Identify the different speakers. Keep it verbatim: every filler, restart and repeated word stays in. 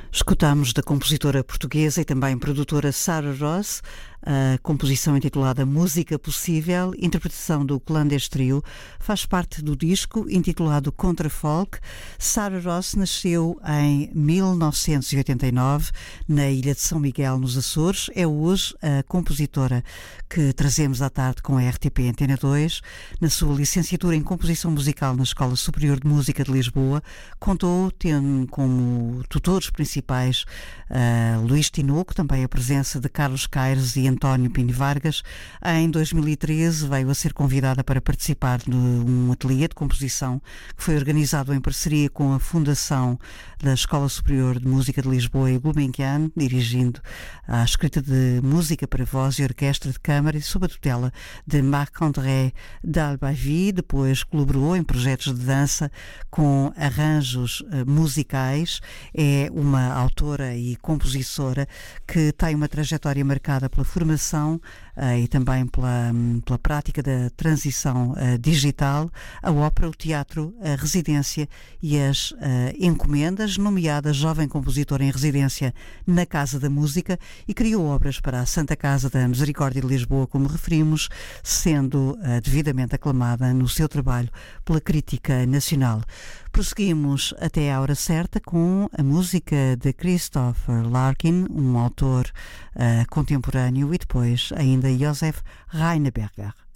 Speaker 1: Escutamos da compositora portuguesa e também produtora Sara Ross a composição intitulada Música Possível, interpretação do Clandestino Trio, faz parte do disco intitulado Contra Folk. Sara Ross nasceu em mil novecentos e oitenta e nove na Ilha de São Miguel, nos Açores. É hoje a compositora que trazemos à tarde com a R T P Antena dois. Na sua licenciatura em Composição Musical na Escola Superior de Música de Lisboa, contou tendo como tutores principais uh, Luís Tinoco, também a presença de Carlos Caires e António Pinho Vargas. Em dois mil e treze veio a ser convidada para participar de um ateliê de composição que foi organizado em parceria com a Fundação da Escola Superior de Música de Lisboa e Gulbenkian, dirigindo a escrita de música para voz e orquestra de câmara e sob a tutela de Marc-André Dalbavie. Depois colaborou em projetos de dança com arranjos uh, musicais. É uma autora e compositora que tem uma trajetória marcada pela formação uh, e também pela, um, pela prática da transição uh, digital, a ópera, o teatro, a residência e as uh, encomendas, nomeada Jovem Compositora em Residência na Casa da Música, e criou obras para a Santa Casa da Misericórdia de Lisboa, como referimos, sendo uh, devidamente aclamada no seu trabalho pela crítica nacional. Prosseguimos até à hora certa com a música de Christopher Larkin, um autor uh, contemporâneo, e depois ainda Josef Rheinberger.